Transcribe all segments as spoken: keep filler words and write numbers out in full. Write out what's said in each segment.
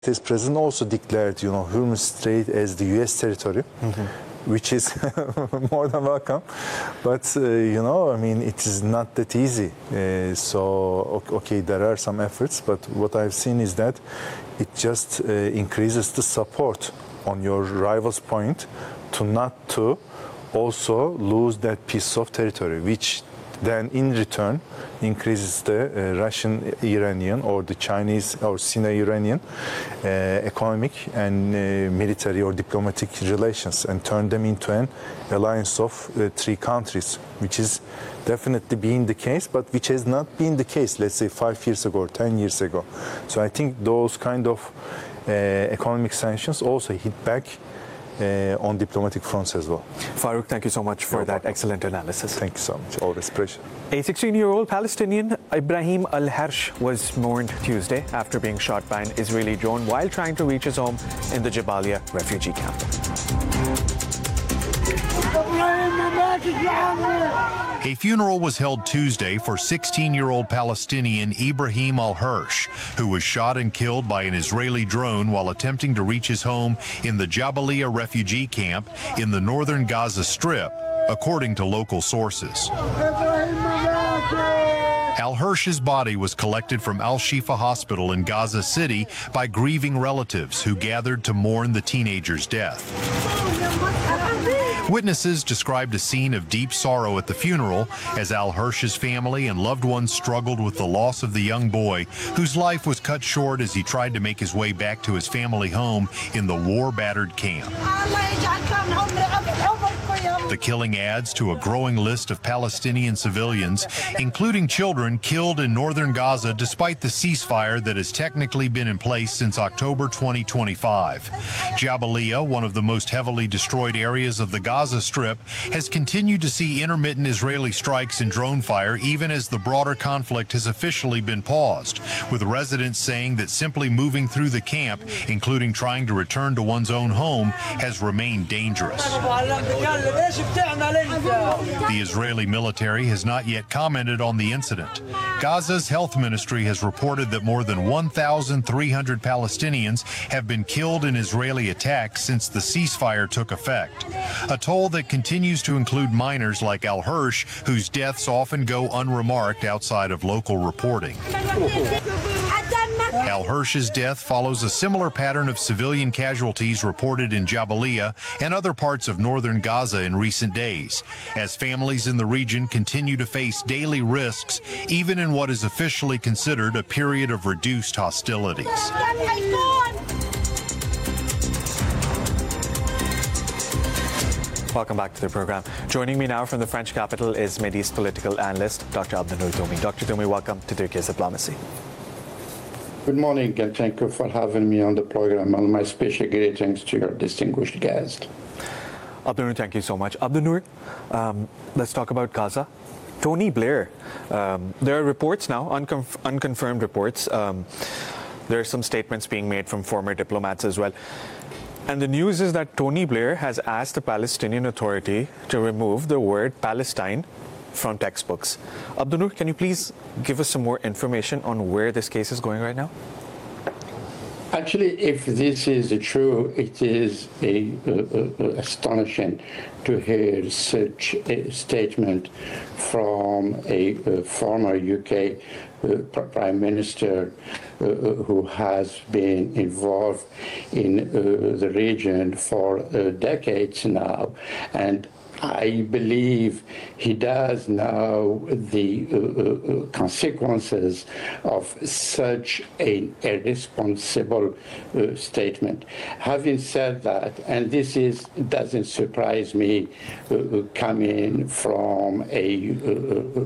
States president also declared, you know, Hormuz Strait as the U S territory, mm-hmm. which is more than welcome. But, uh, you know, I mean, it is not that easy. Uh, so, okay, there are some efforts, but what I've seen is that it just uh, increases the support on your rival's point to not to also lose that piece of territory, which then in return increases the uh, Russian Iranian or the Chinese or Sino-Iranian uh, economic and uh, military or diplomatic relations and turn them into an alliance of uh, three countries, which is definitely being the case, but which has not been the case, let's say, five years ago or ten years ago. So I think those kind of uh, economic sanctions also hit back Uh, on diplomatic fronts as well. Farouk, thank you so much for You're that welcome. excellent analysis. Thank you so much. Always pleasure. A sixteen-year-old Palestinian, Ibrahim Al-Harsh, was mourned Tuesday after being shot by an Israeli drone while trying to reach his home in the Jabalia refugee camp. A funeral was held Tuesday for sixteen-year-old Palestinian Ibrahim Al-Harsh, who was shot and killed by an Israeli drone while attempting to reach his home in the Jabalia refugee camp in the northern Gaza Strip, according to local sources. Al-Harsh's body was collected from Al-Shifa Hospital in Gaza City by grieving relatives who gathered to mourn the teenager's death. Witnesses described a scene of deep sorrow at the funeral as Al-Harsh's family and loved ones struggled with the loss of the young boy, whose life was cut short as he tried to make his way back to his family home in the war-battered camp. The killing adds to a growing list of Palestinian civilians, including children killed in northern Gaza despite the ceasefire that has technically been in place since October twenty twenty-five. Jabalia, one of the most heavily destroyed areas of the Gaza Strip, has continued to see intermittent Israeli strikes and drone fire even as the broader conflict has officially been paused, with residents saying that simply moving through the camp, including trying to return to one's own home, has remained dangerous. The Israeli military has not yet commented on the incident. Gaza's health ministry has reported that more than one thousand three hundred Palestinians have been killed in Israeli attacks since the ceasefire took effect, a toll that continues to include minors like Al-Harsh, whose deaths often go unremarked outside of local reporting. Al-Harsh's death follows a similar pattern of civilian casualties reported in Jabalia and other parts of northern Gaza in recent days, as families in the region continue to face daily risks, even in what is officially considered a period of reduced hostilities. Welcome back to the program. Joining me now from the French capital is Middle East political analyst Doctor Abdinur Toumi. Doctor Toumi, welcome to Turkey's Diplomacy. Good morning, and thank you for having me on the program, and my special greetings to your distinguished guest. Abdinur, thank you so much. Abdinur, um, let's talk about Gaza. Tony Blair, um, there are reports now, unconf- unconfirmed reports. Um, there are some statements being made from former diplomats as well. And the news is that Tony Blair has asked the Palestinian Authority to remove the word Palestine from textbooks. Abdinur, can you please give us some more information on where this case is going right now? Actually, if this is true, it is a, uh, uh, astonishing to hear such a statement from a uh, former U K uh, Prime Minister uh, who has been involved in uh, the region for uh, decades now. And I believe he does know the uh, uh, consequences of such an irresponsible uh, statement. Having said that, and this is doesn't surprise me, uh, coming from a uh,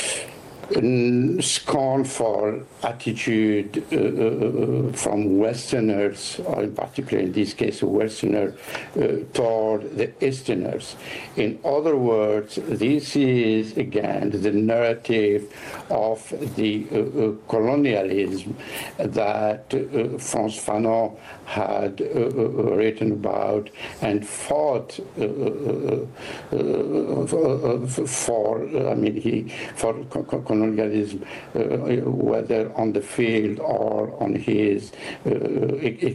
scornful attitude uh, uh, from Westerners, or in particular in this case Westerners, uh, toward the Easterners. In other words, this is again the narrative of the uh, uh, colonialism that uh, Frantz Fanon had uh, uh, written about and fought uh, uh, uh, for, I mean, he for con- colonialism, uh, whether on the field or on his uh,